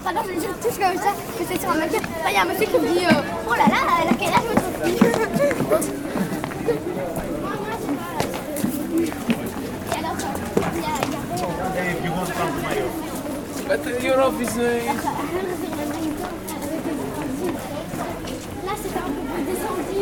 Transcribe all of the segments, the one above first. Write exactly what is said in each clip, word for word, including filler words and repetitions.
Pardon, je, je touche comme ça, que c'est sur un mec. Il y a un monsieur qui me dit euh, oh là là, elle a quel âge votre fille? Et alors, il y a. If you want some mayo. But Europe is. Uh, Là, c'était un peu plus descendu.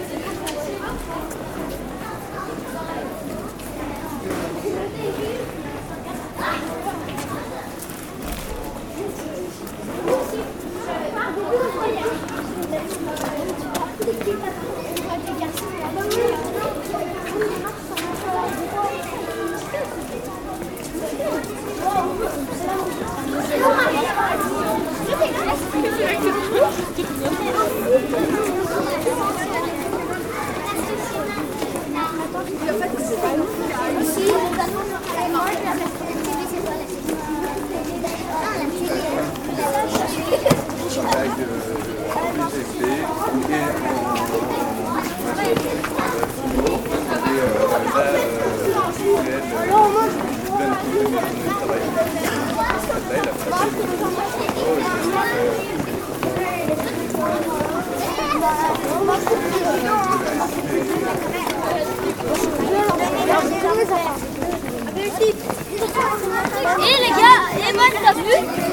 Et les gars, et moi t'as vu?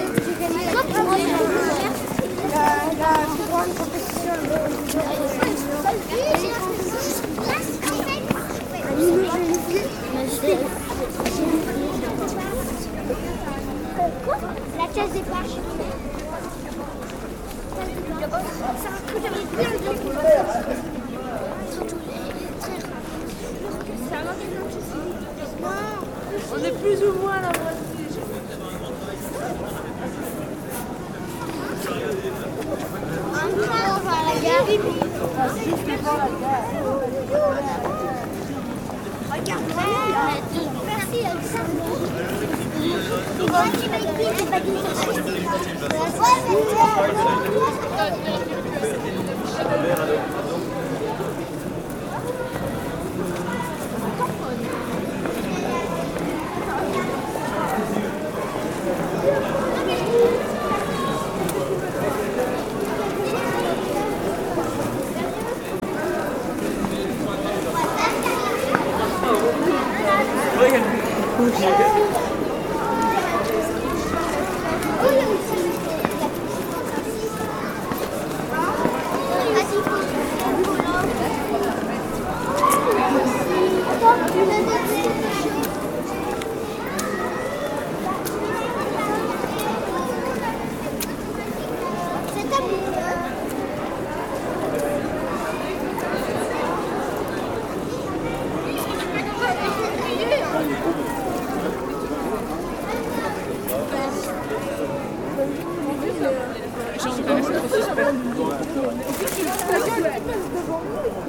La plus grande compétition La case des pages. c'est un truc avec plein de on est plus ou moins à la moitié. un peu avant la gare. Regarde, merci Alexandre. Moi qui m'a dit, j'ai pas dit J'en